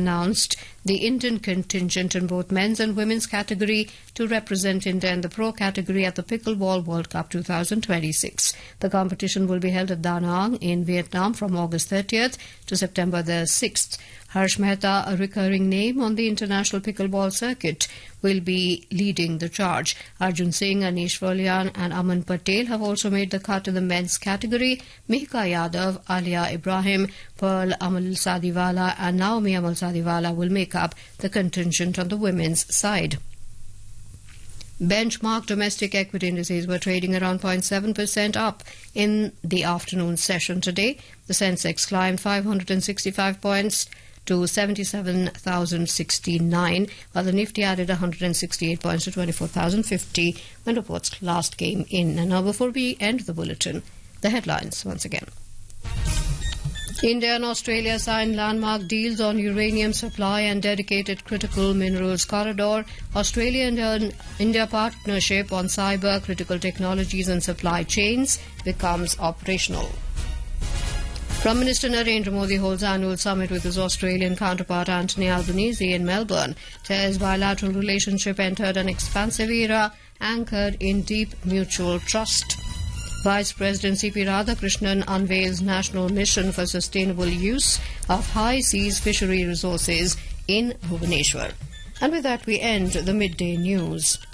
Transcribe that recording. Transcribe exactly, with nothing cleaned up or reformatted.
announced the Indian contingent in both men's and women's category to represent India in the pro category at the Pickleball World Cup twenty twenty-six. The competition will be held at Da Nang in Vietnam from August thirtieth to September the sixth. Harsh Mehta, a recurring name on the international pickleball circuit, will be leading the charge. Arjun Singh, Anish Volian and Aman Patel have also made the cut in the men's category. Mihka Yadav, Alia Ibrahim, Pearl Amal Sadiwala and Naomi Amal Sadiwala will make up the contingent on the women's side. Benchmark domestic equity indices were trading around zero point seven percent up in the afternoon session today. The Sensex climbed five hundred sixty-five points to seventy-seven thousand sixty-nine, while the Nifty added one hundred sixty-eight points to twenty-four thousand fifty when reports last came in. And now, before we end the bulletin, the headlines once again. India and Australia signed landmark deals on uranium supply and dedicated critical minerals corridor. Australia and India partnership on cyber, critical technologies and supply chains becomes operational. Prime Minister Narendra Modi holds annual summit with his Australian counterpart Anthony Albanese in Melbourne. Says bilateral relationship entered an expansive era anchored in deep mutual trust. Vice President C P Radhakrishnan unveils national mission for sustainable use of high seas fishery resources in Bhubaneswar. And with that we end the midday news.